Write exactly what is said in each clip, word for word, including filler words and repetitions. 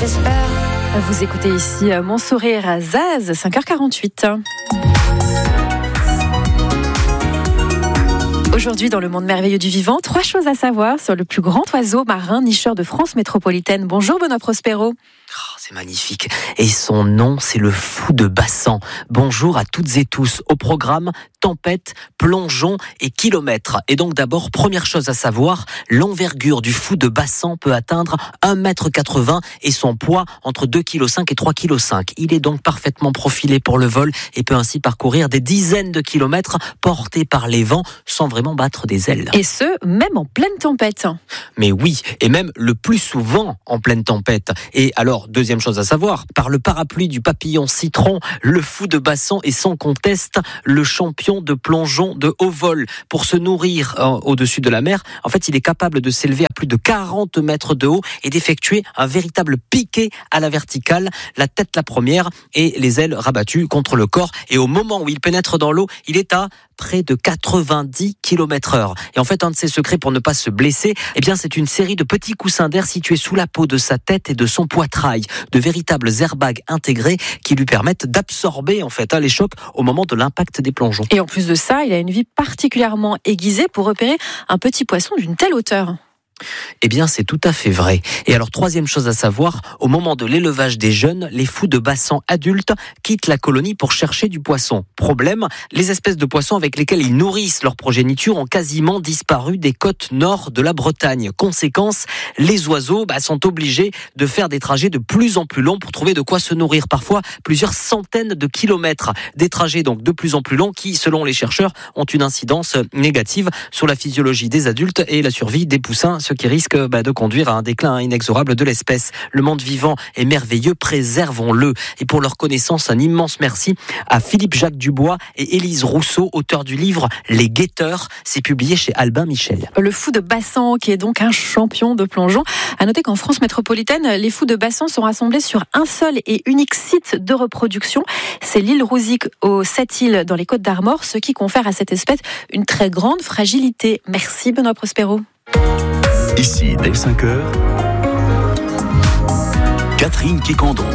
j'espère. Vous écoutez ici Mon sourire à Zaz, cinq heures quarante-huit. Aujourd'hui, dans le monde merveilleux du vivant, trois choses à savoir sur le plus grand oiseau marin nicheur de France métropolitaine. Bonjour Benoît Prospero. Oh, c'est magnifique. Et son nom, c'est le fou de Bassan. Bonjour à toutes et tous. Au programme, tempête, plongeon et kilomètres. Et donc d'abord, première chose à savoir, l'envergure du fou de Bassan peut atteindre un mètre quatre-vingts et son poids entre deux virgule cinq kilos et trois virgule cinq kilos. Il est donc parfaitement profilé pour le vol et peut ainsi parcourir des dizaines de kilomètres portés par les vents sans vraiment battre des ailes. Et ce, même en pleine tempête. Mais oui, et même le plus souvent en pleine tempête. Et alors, deuxième chose à savoir, par le parapluie du papillon citron, le fou de Bassan est sans conteste le champion de plongeon de haut vol. Pour se nourrir euh, au-dessus de la mer, en fait, il est capable de s'élever à plus de quarante mètres de haut et d'effectuer un véritable piqué à la verticale, la tête la première et les ailes rabattues contre le corps. Et au moment où il pénètre dans l'eau, il est à près de quatre-vingt-dix kilomètres heure. Et en fait, un de ses secrets pour ne pas se blesser, eh bien, c'est une série de petits coussins d'air situés sous la peau de sa tête et de son poitrail, de véritables airbags intégrés qui lui permettent d'absorber en fait les chocs au moment de l'impact des plongeons. Et en plus de ça, il a une vue particulièrement aiguisée pour repérer un petit poisson d'une telle hauteur. Eh bien, c'est tout à fait vrai. Et alors, troisième chose à savoir, au moment de l'élevage des jeunes, les fous de Bassan adultes quittent la colonie pour chercher du poisson. Problème, les espèces de poissons avec lesquelles ils nourrissent leur progéniture ont quasiment disparu des côtes nord de la Bretagne. Conséquence, les oiseaux bah, sont obligés de faire des trajets de plus en plus longs pour trouver de quoi se nourrir. Parfois, plusieurs centaines de kilomètres. Des trajets donc de plus en plus longs qui, selon les chercheurs, ont une incidence négative sur la physiologie des adultes et la survie des poussins, ce qui risque bah, de conduire à un déclin inexorable de l'espèce. Le monde vivant est merveilleux, préservons-le. Et pour leur connaissance, un immense merci à Philippe-Jacques Dubois et Élise Rousseau, auteurs du livre Les Guetteurs. C'est publié chez Albin Michel. Le fou de Bassan, qui est donc un champion de plongeon. À noter qu'en France métropolitaine, les fous de Bassan sont rassemblés sur un seul et unique site de reproduction. C'est l'île Rouzic aux Sept-Îles dans les Côtes d'Armor, ce qui confère à cette espèce une très grande fragilité. Merci Benoît Prospero. Ici, dès cinq heures, Catherine Quécandon.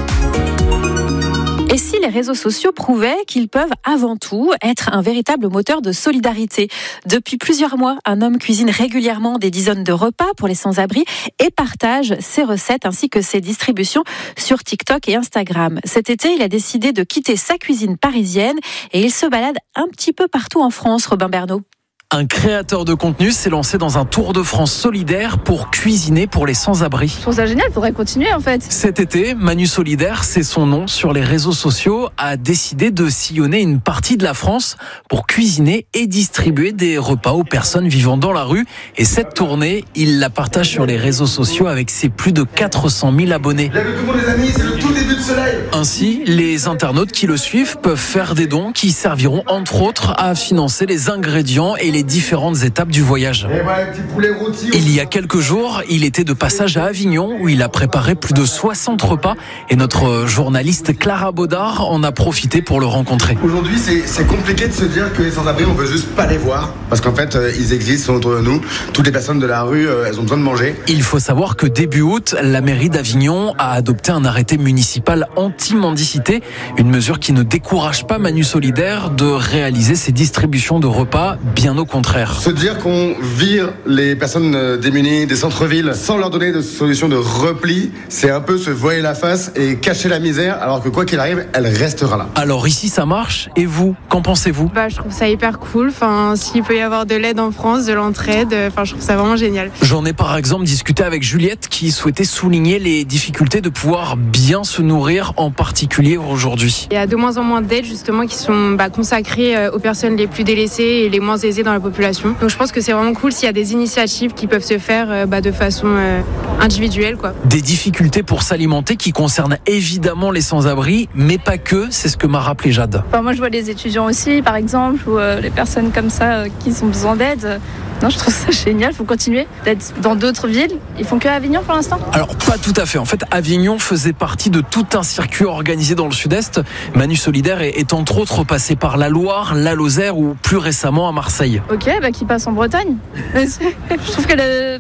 Et si les réseaux sociaux prouvaient qu'ils peuvent avant tout être un véritable moteur de solidarité ? Depuis plusieurs mois, un homme cuisine régulièrement des dizaines de repas pour les sans-abri et partage ses recettes ainsi que ses distributions sur TikTok et Instagram. Cet été, il a décidé de quitter sa cuisine parisienne et il se balade un petit peu partout en France, Robin Bernot. Un créateur de contenu s'est lancé dans un tour de France solidaire pour cuisiner pour les sans-abri. Je trouve ça génial, il faudrait continuer en fait. Cet été, Manu Solidaire, c'est son nom sur les réseaux sociaux, a décidé de sillonner une partie de la France pour cuisiner et distribuer des repas aux personnes vivant dans la rue. Et cette tournée, il la partage sur les réseaux sociaux avec ses plus de quatre cent mille abonnés. Bienvenue tout le monde les amis, c'est le tout début de soleil. Ainsi, les internautes qui le suivent peuvent faire des dons qui serviront entre autres à financer les ingrédients et les les différentes étapes du voyage. Et voilà, petit poulet rôti. Il y a quelques jours, il était de passage à Avignon où il a préparé plus de soixante repas et notre journaliste Clara Baudard en a profité pour le rencontrer. Aujourd'hui, c'est, c'est compliqué de se dire que les sans-abri, on veut juste pas les voir parce qu'en fait, euh, ils existent autour de nous. Toutes les personnes de la rue, euh, elles ont besoin de manger. Il faut savoir que début août, la mairie d'Avignon a adopté un arrêté municipal anti-mendicité, une mesure qui ne décourage pas Manu Solidaire de réaliser ses distributions de repas, bien au contraire. Se dire qu'on vire les personnes démunies des centres-villes sans leur donner de solution de repli, c'est un peu se voiler la face et cacher la misère, alors que quoi qu'il arrive, elle restera là. Alors ici ça marche, et vous, qu'en pensez-vous ? Bah, je trouve ça hyper cool, enfin, s'il peut y avoir de l'aide en France, de l'entraide, enfin, je trouve ça vraiment génial. J'en ai par exemple discuté avec Juliette qui souhaitait souligner les difficultés de pouvoir bien se nourrir, en particulier aujourd'hui. Il y a de moins en moins d'aides justement qui sont bah, consacrées aux personnes les plus délaissées et les moins aisées dans la population. Donc je pense que c'est vraiment cool s'il y a des initiatives qui peuvent se faire euh, bah, de façon euh, individuelle, quoi. Des difficultés pour s'alimenter qui concernent évidemment les sans-abri, mais pas que, c'est ce que m'a rappelé Jade. Enfin, moi je vois les étudiants aussi par exemple, ou euh, les personnes comme ça euh, qui ont besoin d'aide. Non, je trouve ça génial, il faut continuer d'être dans d'autres villes. Ils font que Avignon pour l'instant ? Alors pas tout à fait, en fait Avignon faisait partie de tout un circuit organisé dans le sud-est. Manu Solidaire est, est entre autres passé par la Loire, la Lozère ou plus récemment à Marseille. Ok, bah qui passe en Bretagne. Je trouve que le...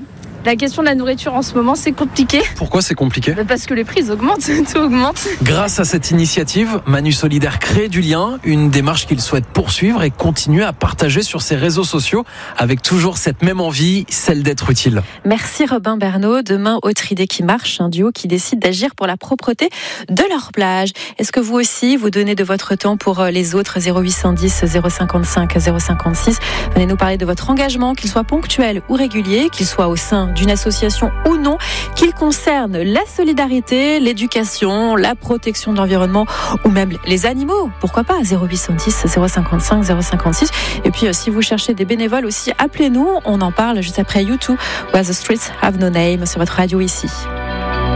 La question de la nourriture en ce moment, c'est compliqué. Pourquoi c'est compliqué ? Parce que les prix augmentent, tout augmente. Grâce à cette initiative, Manu Solidaire crée du lien, une démarche qu'il souhaite poursuivre et continuer à partager sur ses réseaux sociaux avec toujours cette même envie, celle d'être utile. Merci Robin Bernot. Demain, Autre idée qui marche, un duo qui décide d'agir pour la propreté de leur plage. Est-ce que vous aussi, vous donnez de votre temps pour les autres? Zéro huit cent dix, zéro cinquante-cinq, zéro cinquante-six. Venez nous parler de votre engagement, qu'il soit ponctuel ou régulier, qu'il soit au sein d'une association ou non, qu'il concerne la solidarité, l'éducation, la protection de l'environnement ou même les animaux. Pourquoi pas? Zéro huit cent dix, zéro cinquante-cinq, zéro cinquante-six. Et puis, si vous cherchez des bénévoles aussi, appelez-nous. On en parle juste après U deux, Where the Streets Have No Name, sur votre radio ici.